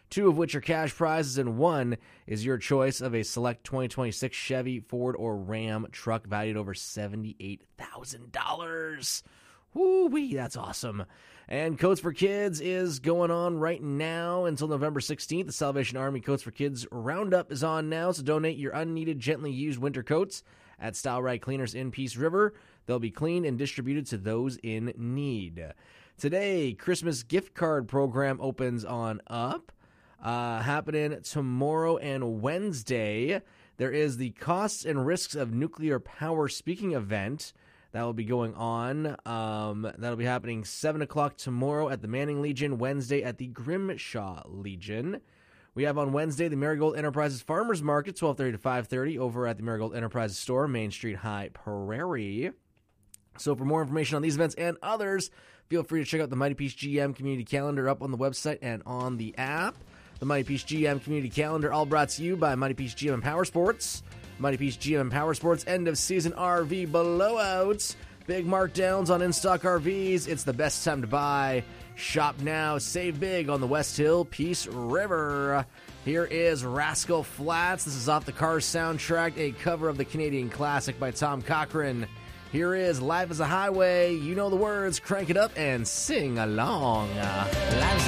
2 of which are cash prizes, and 1 is your choice of a select 2026 Chevy, Ford, or Ram truck valued over $78,000. Woo-wee, that's awesome. And Coats for Kids is going on right now until November 16th. The Salvation Army Coats for Kids Roundup is on now, so donate your unneeded, gently used winter coats at Style Right Cleaners in Peace River. They'll be cleaned and distributed to those in need. Today, Christmas gift card program opens on up. Happening tomorrow and Wednesday. There is the Costs and Risks of Nuclear Power speaking event that will be going on. That'll be happening 7 o'clock tomorrow at the Manning Legion, Wednesday at the Grimshaw Legion. We have on Wednesday the Marigold Enterprises Farmers Market, 12:30 to 5:30, over at the Marigold Enterprises store, Main Street, High Prairie. So for more information on these events and others, feel free to check out the Mighty Peace GM Community Calendar up on the website and on the app. The Mighty Peace GM Community Calendar, all brought to you by Mighty Peace GM and Power Sports. Mighty Peace GM and Power Sports end-of-season RV blowouts. Big markdowns on in-stock RVs. It's the best time to buy. Shop now, save big on the West Hill Peace River. Here is Rascal Flatts. This is off the Cars soundtrack, a cover of the Canadian classic by Tom Cochrane. Here is Life is a Highway. You know the words. Crank it up and sing along. Life's